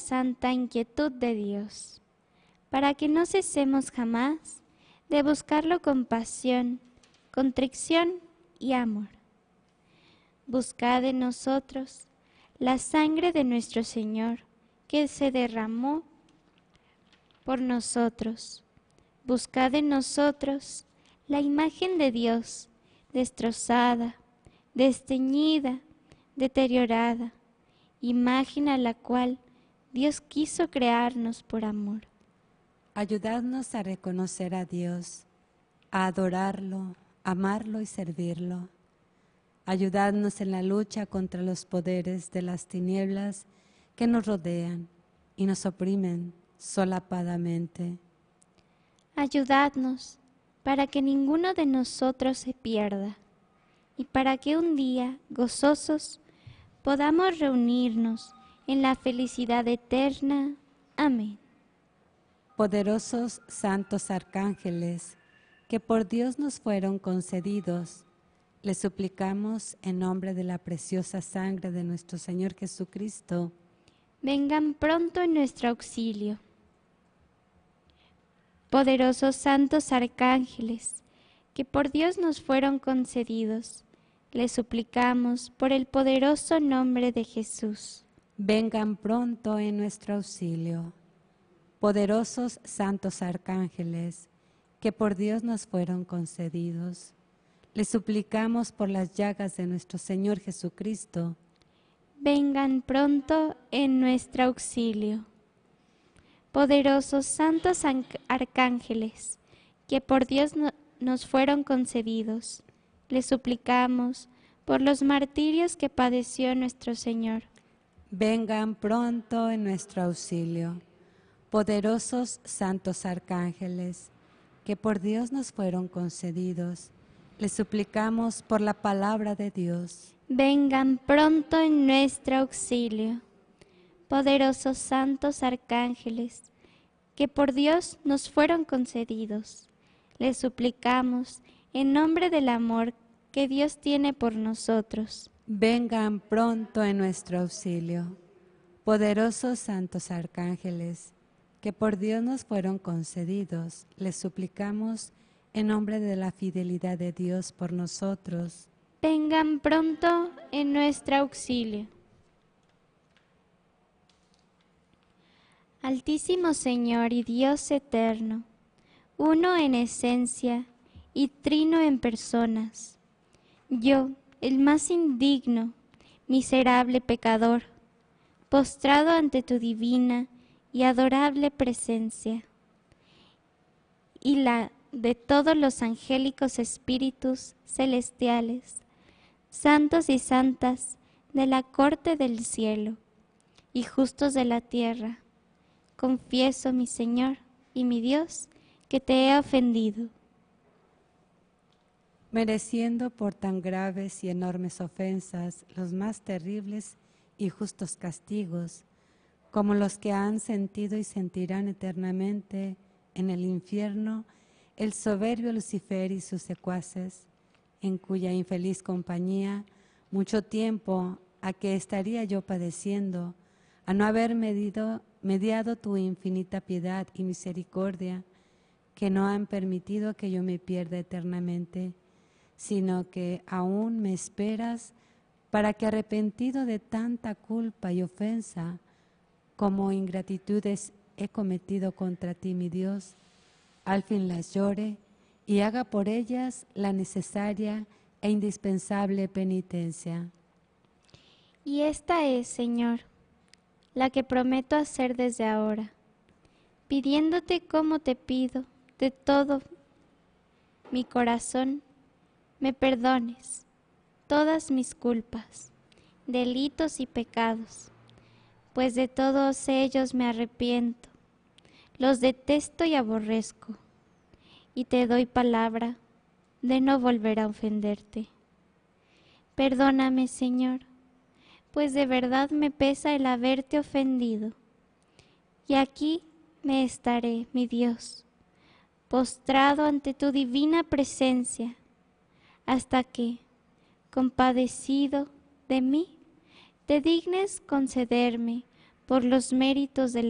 santa inquietud de Dios, para que no cesemos jamás de buscarlo con pasión, contrición y amor. Buscad en nosotros la sangre de nuestro Señor, que se derramó por nosotros. Buscad en nosotros la imagen de Dios, destrozada, desteñida, deteriorada, imagen a la cual Dios quiso crearnos por amor. Ayudadnos a reconocer a Dios, a adorarlo, amarlo y servirlo. Ayudadnos en la lucha contra los poderes de las tinieblas que nos rodean y nos oprimen solapadamente. Ayudadnos para que ninguno de nosotros se pierda y para que un día, gozosos, podamos reunirnos en la felicidad eterna. Amén. Poderosos santos arcángeles, que por Dios nos fueron concedidos, les suplicamos en nombre de la preciosa sangre de nuestro Señor Jesucristo, vengan pronto en nuestro auxilio. Poderosos santos arcángeles, que por Dios nos fueron concedidos, les suplicamos por el poderoso nombre de Jesús. vengan pronto en nuestro auxilio. Poderosos santos arcángeles, que por Dios nos fueron concedidos, les suplicamos por las llagas de nuestro Señor Jesucristo, vengan pronto en nuestro auxilio. Poderosos santos arcángeles, que por Dios nos fueron concedidos, les suplicamos por los martirios que padeció nuestro Señor. vengan pronto en nuestro auxilio. Poderosos santos arcángeles, que por Dios nos fueron concedidos, les suplicamos por la palabra de Dios, vengan pronto en nuestro auxilio. Poderosos santos arcángeles, que por Dios nos fueron concedidos, les suplicamos en nombre del amor que Dios tiene por nosotros. vengan pronto en nuestro auxilio. Poderosos santos arcángeles, que por Dios nos fueron concedidos, les suplicamos en nombre de la fidelidad de Dios por nosotros, vengan pronto en nuestro auxilio. Altísimo Señor y Dios eterno, uno en esencia y trino en personas, yo, el más indigno, miserable pecador, postrado ante tu divina y adorable presencia, y la de todos los angélicos espíritus celestiales, santos y santas de la corte del cielo y justos de la tierra, confieso, mi Señor y mi Dios, que te he ofendido. mereciendo por tan graves y enormes ofensas los más terribles y justos castigos, como los que han sentido y sentirán eternamente en el infierno el soberbio Lucifer y sus secuaces, en cuya infeliz compañía mucho tiempo a que estaría yo padeciendo, a no haber mediado tu infinita piedad y misericordia, que no han permitido que yo me pierda eternamente, sino que aún me esperas para que, arrepentido de tanta culpa y ofensa, como ingratitudes he cometido contra ti, mi Dios, al fin las llore y haga por ellas la necesaria e indispensable penitencia. Y esta es, Señor, la que prometo hacer desde ahora, pidiéndote como te pido de todo mi corazón, me perdones todas mis culpas, delitos y pecados, pues de todos ellos me arrepiento, los detesto y aborrezco, y te doy palabra de no volver a ofenderte. Perdóname, Señor, pues de verdad me pesa el haberte ofendido, y aquí me estaré, mi Dios, postrado ante tu divina presencia, hasta que, compadecido de mí, te dignes concederme por los méritos de